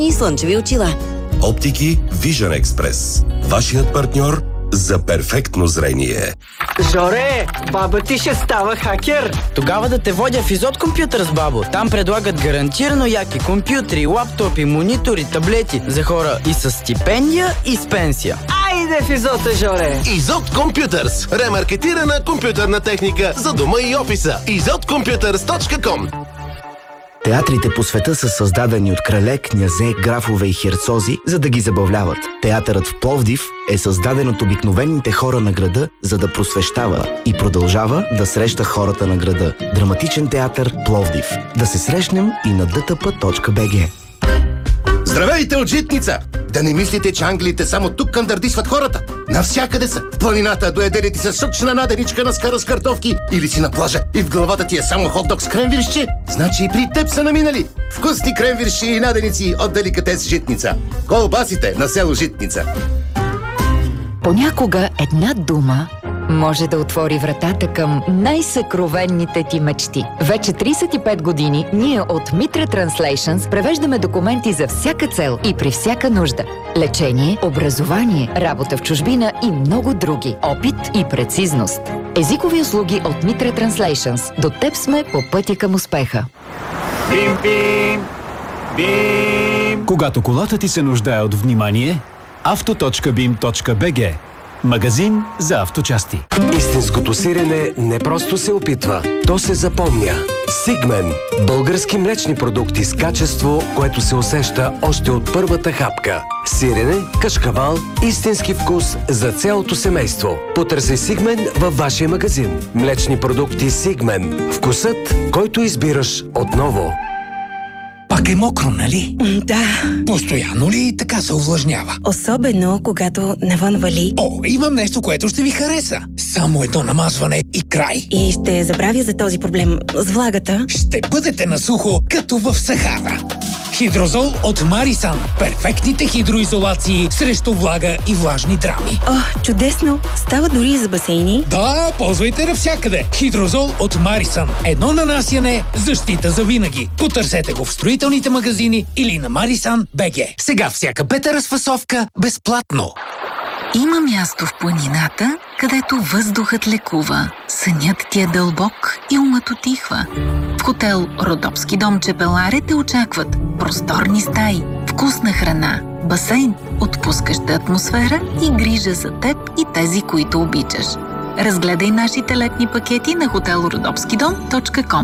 и слънчеви очила. Оптики Vision Express. Вашият партньор за перфектно зрение. Жоре, баба ти ще става хакер. Тогава да те водя в Изот Компютърс, бабо. Там предлагат гарантирано яки компютри, лаптопи, монитори, таблети за хора и с стипендия, и с пенсия. Айде в Изота, Жоре. Изот Компютърс. Ремаркетирана компютърна техника за дома и офиса. izotcomputers.com. Театрите по света са създадени от крале, князе, графове и херцози, за да ги забавляват. Театърът в Пловдив е създаден от обикновените хора на града, за да просвещава и продължава да среща хората на града. Драматичен театър Пловдив. Да се срещнем и на dtp.bg. Здравейте от Житница! Да не мислите, че англиите само тук кандардисват хората. Навсякъде са. В планината доедели ти се сочна наденичка на скара с картофки или си на плажа и в главата ти е само хот-дог с кренвиршче. Значи и при теб са наминали. Вкусни кренвирши и наденици от деликатес Житница. Колбасите на село Житница. Понякога една дума може да отвори вратата към най-съкровенните ти мечти. Вече 35 години ние от Mitra Translations превеждаме документи за всяка цел и при всяка нужда. Лечение, образование, работа в чужбина и много други. Опит и прецизност. Езикови услуги от Mitra Translations. До теб сме по пътя към успеха. Бим, бим, бим. Когато колата ти се нуждае от внимание, auto.bim.bg. Магазин за авточасти. Истинското сирене не просто се опитва, то се запомня. Сигмен. Български млечни продукти с качество, което се усеща още от първата хапка. Сирене, кашкавал, истински вкус за цялото семейство. Потърси Сигмен във вашия магазин. Млечни продукти Сигмен. Вкусът, който избираш отново. Пак е мокро, нали? Да. Постоянно ли така се увлажнява? Особено, когато навън вали. О, имам нещо, което ще ви хареса. Само едно намазване и край. И ще забравя за този проблем с влагата. Ще бъдете на сухо, като в Сахара. Хидрозол от Марисан. Перфектните хидроизолации срещу влага и влажни драми. О, чудесно! Става дори и за басейни. Да, ползвайте навсякъде. Хидрозол от Марисан. Едно нанасяне, защита за винаги. Потърсете го в строителните магазини или на Marisan.bg. Сега всяка пета разфасовка безплатно. Има място в планината, където въздухът лекува, сънят ти е дълбок и умът утихва. В хотел Родопски дом Чепеларе те очакват просторни стаи, вкусна храна, басейн, отпускаща атмосфера и грижа за теб и тези, които обичаш. Разгледай нашите летни пакети на hotelrodopskidom.com.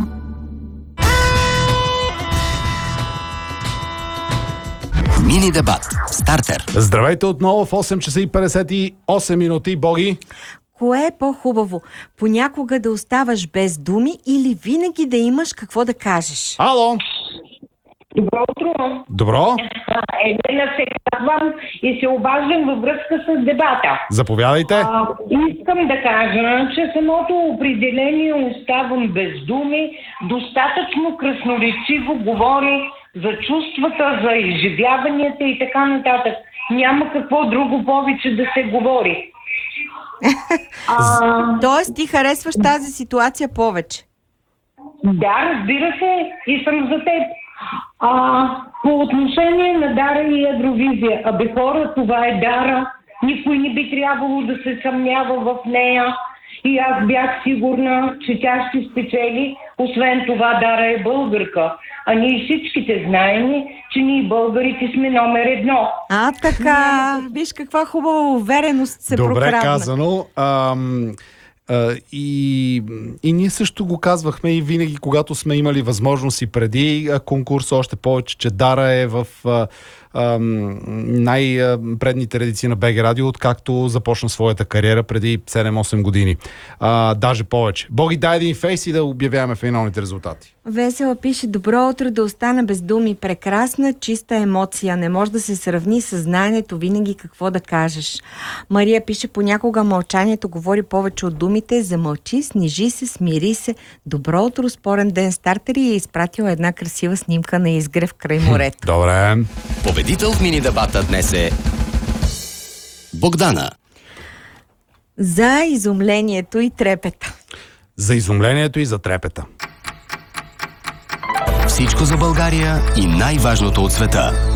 Мини дебат. Стартер. Здравейте отново в 8 часа и 58 минути. Боги. Кое е по-хубаво? Понякога да оставаш без думи или винаги да имаш какво да кажеш? Ало! Добро утро! Добро! Елена се казвам и се обаждам във връзка с дебата. Заповядайте! Искам да кажа, че самото определение оставам без думи достатъчно красноречиво говори за чувствата, за изживяванията и така нататък. Няма какво друго повече да се говори. Тоест ти харесваш тази ситуация повече? Да, разбира се, и съм за теб. По отношение на Дара и Евровизия, хора, това е Дара. Никой не би трябвало да се съмнява в нея. И аз бях сигурна, че тя ще спечели. Освен това, Дара е българка. А ние всичките знаем, че ние българите сме номер едно. Така. Виж каква хубава увереност се прокрадна. Добре казано. И ние също го казвахме и винаги, когато сме имали възможност и преди конкурса, още повече, че Дара е в най-предните редици на БГ Радио, откакто започна своята кариера преди 7-8 години. Даже повече. Боги, дай един фейс и да обявяваме финалните резултати. Весела пише: добро утро, да остана без думи. Прекрасна, чиста емоция. Не може да се сравни с знаенето винаги какво да кажеш. Мария пише: понякога мълчанието говори повече от думите. Замълчи, снижи се, смири се. Добро утро, спорен ден. Стартери е изпратила една красива снимка на изгрев край морето. Добре. Победител в мини дебата днес е Богдана. За изумлението и трепета. За изумлението и за трепета. Всичко за България и най-важното от света.